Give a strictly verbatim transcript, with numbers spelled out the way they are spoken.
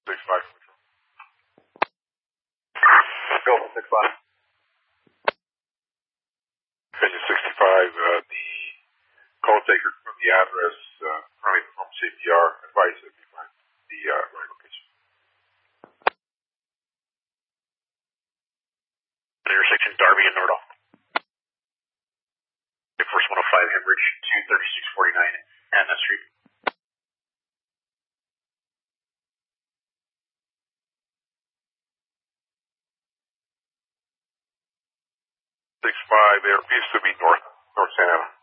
Six five. Go for six five. Opinion sixty-five, uh, the call taker from the address, uh, currently from home C P R, advice if you find the, uh, right location. Intersection Darby and Nordal. First one oh five Hembridge, two thirty-six forty-nine, Anna Street. Six five, there appears to be north, north Santa Ana.